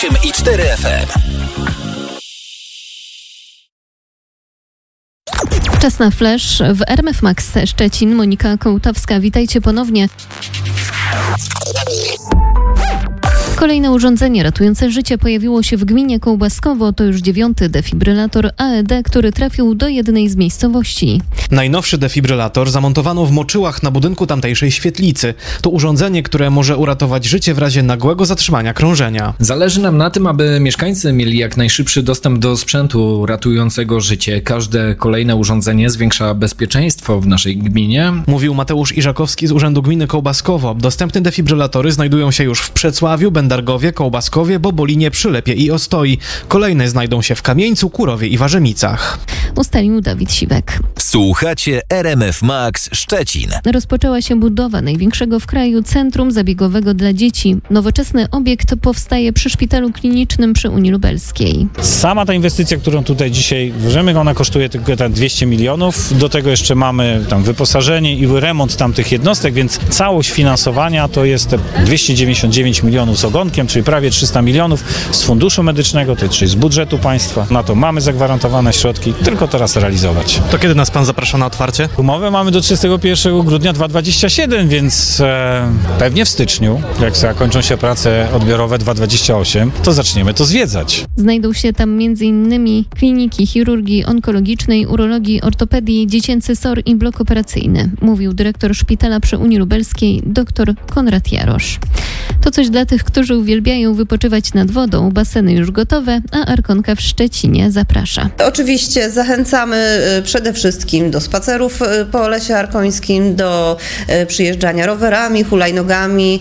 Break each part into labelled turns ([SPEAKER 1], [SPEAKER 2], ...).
[SPEAKER 1] i 4 FM.
[SPEAKER 2] Czas na flash w RMF Max Szczecin. Monika Kołtowska, witajcie ponownie. Kolejne urządzenie ratujące życie pojawiło się w gminie Kołbaskowo. To już 9. defibrylator AED, który trafił do jednej z miejscowości.
[SPEAKER 3] Najnowszy defibrylator zamontowano w Moczyłach na budynku tamtejszej świetlicy. To urządzenie, które może uratować życie w razie nagłego zatrzymania krążenia.
[SPEAKER 4] Zależy nam na tym, aby mieszkańcy mieli jak najszybszy dostęp do sprzętu ratującego życie. Każde kolejne urządzenie zwiększa bezpieczeństwo w naszej gminie.
[SPEAKER 3] Mówił Mateusz Iżakowski z Urzędu Gminy Kołbaskowo. Dostępne defibrylatory znajdują się już w Przecławiu, Dargowie, Kołbaskowie, Bobolinie, Przylepie i Ostoi. Kolejne znajdą się w Kamieńcu, Kurowie i Warzemicach.
[SPEAKER 2] Ustalił Dawid Siwek.
[SPEAKER 1] Słuchacie RMF Max Szczecin.
[SPEAKER 2] Rozpoczęła się budowa największego w kraju centrum zabiegowego dla dzieci. Nowoczesny obiekt powstaje przy Szpitalu Klinicznym przy Unii Lubelskiej.
[SPEAKER 5] Sama ta inwestycja, którą tutaj dzisiaj włożymy, ona kosztuje tylko 200 milionów. Do tego jeszcze mamy tam wyposażenie i remont tamtych jednostek, więc całość finansowania to jest 299 milionów z ogonkiem, czyli prawie 300 milionów z funduszu medycznego, czyli z budżetu państwa. Na to mamy zagwarantowane środki, tylko teraz realizować.
[SPEAKER 3] To kiedy nas pan zaprasza na otwarcie?
[SPEAKER 5] Umowę mamy do 31 grudnia 2027, więc pewnie w styczniu, jak zakończą się prace odbiorowe 2028, to zaczniemy to zwiedzać.
[SPEAKER 2] Znajdą się tam m.in. kliniki chirurgii onkologicznej, urologii, ortopedii, dziecięcy SOR i blok operacyjny, mówił dyrektor szpitala przy Unii Lubelskiej dr Konrad Jarosz. To coś dla tych, którzy uwielbiają wypoczywać nad wodą. Baseny już gotowe, a Arkonka w Szczecinie zaprasza.
[SPEAKER 6] Oczywiście zachęcamy przede wszystkim do spacerów po Lesie Arkońskim, do przyjeżdżania rowerami, hulajnogami,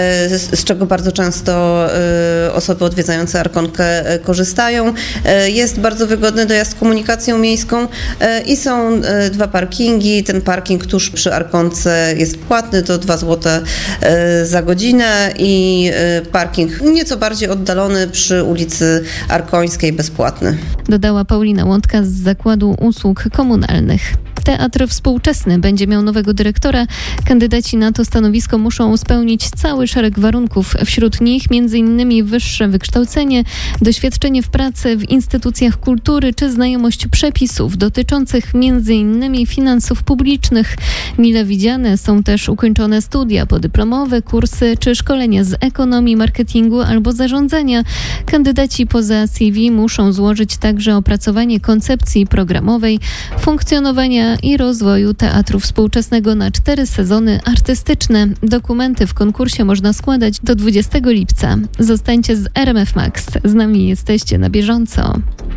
[SPEAKER 6] z czego bardzo często osoby odwiedzające Arkonkę korzystają. Jest bardzo wygodny dojazd komunikacją miejską i są 2 parkingi. Ten parking tuż przy Arkonce jest płatny, to 2 zł za godzinę i parking nieco bardziej oddalony przy ulicy Arkońskiej bezpłatny.
[SPEAKER 2] Dodała Paulina Łądka z Zakładu Usług Komunalnych. Teatr Współczesny będzie miał nowego dyrektora. Kandydaci na to stanowisko muszą spełnić cały szereg warunków. Wśród nich m.in. wyższe wykształcenie, doświadczenie w pracy w instytucjach kultury czy znajomość przepisów dotyczących m.in. finansów publicznych. Mile widziane są też ukończone studia podyplomowe, kursy czy szkolenia z ekonomii, marketingu albo zarządzania. Kandydaci poza CV muszą złożyć także opracowanie koncepcji programowej, funkcjonowania i rozwoju Teatru Współczesnego na 4 sezony artystyczne. Dokumenty w konkursie można składać do 20 lipca. Zostańcie z RMF Max. Z nami jesteście na bieżąco.